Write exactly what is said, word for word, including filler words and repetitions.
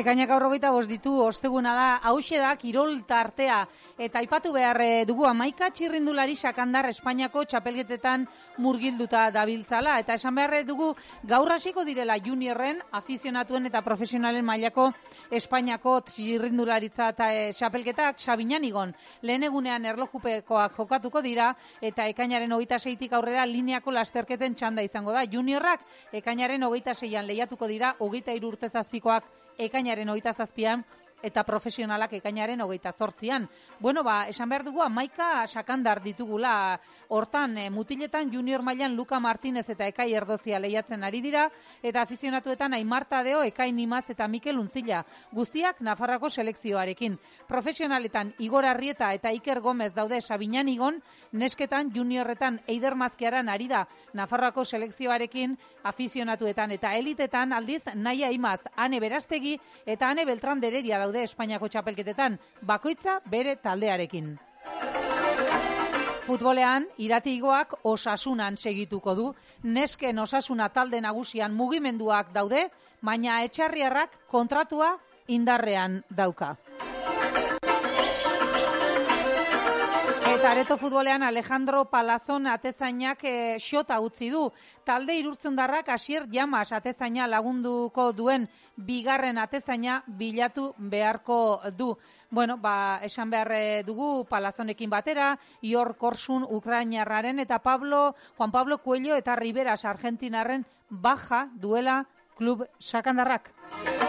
Ekainak gaur hogeita bost ditu, osteguna da, hauxe da, kirol tartea. Eta aipatu behar dugu hamaika txirrindulari sakandar Espainiako txapelketetan murgilduta dabiltzala. Eta esan behar dugu gaur hasiko direla juniorren, afizionatuen eta profesionalen mailako Espainiako txirrindularitza eta txapelketak Sabinan igon. Lehen egunean erlojupekoak jokatuko dira eta ekainaren hogeita seitik aurrera lineako lasterketen txanda izango da. Juniorrak ekainaren hogeita seian lehiatuko dira, hogeita hiru urte zazpikoak ekainaren hogeita zazpian eta profesionalak ekainaren hogeita zortzian. Bueno, ba, esan behar dugu hamaika sakandar ditugula. Hortan, e, mutiletan junior mailan Luka Martinez eta Ekai Erdozia lehiatzen ari dira, eta afizionatuetan Aimar Tadeo, Ekai Nimaz eta Mikel Unzila, guztiak Nafarroako selekzioarekin. Profesionaletan Igor Arrieta eta Iker Gomez daude Sabinan igon, nesketan juniorretan Eider Mazkiaran ari da Nafarroako selekzioarekin, afizionatuetan eta elitetan aldiz Naia Imaz, Ane Berastegi eta Ane Beltran de Heredia daude Espainiako txapelketetan, bakoitza bere taldearekin. Futbolean, Irati Igoak Osasunan segituko du. Nesken Osasuna talde nagusian mugimenduak daude, baina etxarriarrak kontratua indarrean dauka. Eta areto futbolean Alejandro Palazon atezainak e, xota utzi du. Talde irurtzundarrak Asier Llamas atezaina lagunduko duen bigarren atezaina bilatu beharko du. Bueno, ba, esan behar dugu Palazonekin batera, Ior Korsun Ukrainarraren eta Pablo, Juan Pablo Cuello eta Riberas Argentinarren baja duela klub sakandarrak.